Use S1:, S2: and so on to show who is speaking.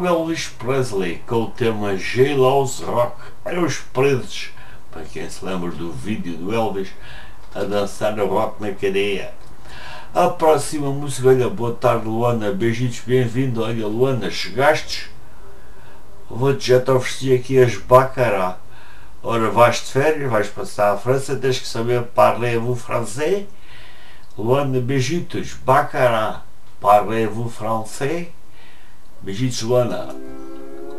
S1: Elvis Presley com o tema Jailhouse Rock. Eram os presos, para quem se lembra do vídeo do Elvis a dançar o rock na cadeia. A próxima música, olha, boa tarde Luana, beijitos, bem-vindo. Olha Luana, chegaste? Já te ofereci aqui as Baccarat. Ora, vais de férias, vais passar à França, tens que saber parlez-vous français? Luana, beijitos, Baccarat, parlez-vous français? Beijitos Luana.